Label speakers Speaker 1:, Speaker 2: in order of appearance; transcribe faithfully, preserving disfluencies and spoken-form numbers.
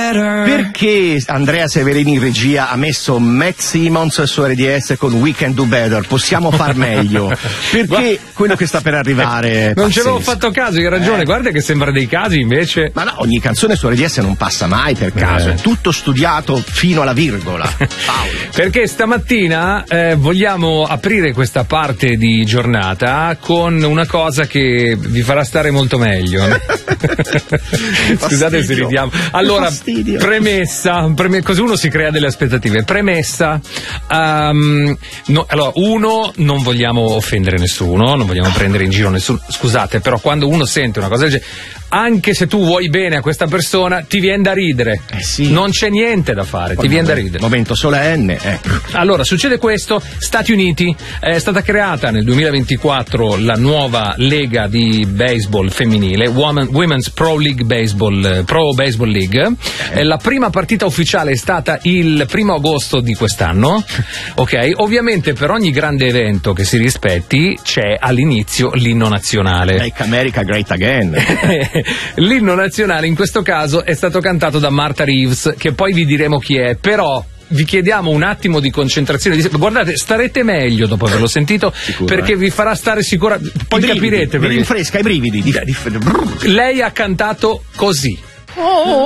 Speaker 1: better.
Speaker 2: Perché Andrea Severini in regia ha messo Matt Simmons su R D S con We Can Do Better? Possiamo far meglio. Perché quello che sta per arrivare
Speaker 3: non ci avevo
Speaker 2: pazzesco.
Speaker 3: fatto caso, hai ragione,
Speaker 2: Eh.
Speaker 3: guarda che sembra dei casi invece.
Speaker 2: Ma no, ogni canzone su R D S non passa mai per caso,
Speaker 3: Eh.
Speaker 2: è tutto studiato fino alla virgola. Paolo.
Speaker 3: Perché stamattina eh, vogliamo aprire questa parte di giornata con una cosa che vi farà stare molto meglio. Scusate se ridiamo. Allora, premessa, preme- così uno si crea delle aspettative. Premessa, um, no, allora, uno, non vogliamo offendere nessuno, non vogliamo prendere in giro nessuno. Scusate, però quando uno sente una cosa del genere, anche se tu vuoi bene a questa persona, ti viene da ridere.
Speaker 2: Eh sì.
Speaker 3: Non c'è niente da fare, ti viene da ridere.
Speaker 2: Momento solenne, ecco.
Speaker 3: Allora, succede questo, Stati Uniti, è stata creata nel duemilaventiquattro la nuova lega di baseball femminile, Women, Women's Pro League Baseball, Pro Baseball League. Eh, la prima partita ufficiale è stata il primo agosto di quest'anno, ok? Ovviamente per ogni grande evento che si rispetti c'è all'inizio l'inno nazionale.
Speaker 2: Make America Great Again.
Speaker 3: L'inno nazionale in questo caso è stato cantato da Martha Reeves, che poi vi diremo chi è, però vi chiediamo un attimo di concentrazione. Guardate, starete meglio dopo averlo sentito,
Speaker 2: Sicuro,
Speaker 3: perché
Speaker 2: eh?
Speaker 3: vi farà stare sicura. Poi
Speaker 2: I brividi,
Speaker 3: capirete
Speaker 2: mi
Speaker 3: perché
Speaker 2: rinfresca i brividi. Di, di,
Speaker 3: lei ha cantato così.
Speaker 1: Oh.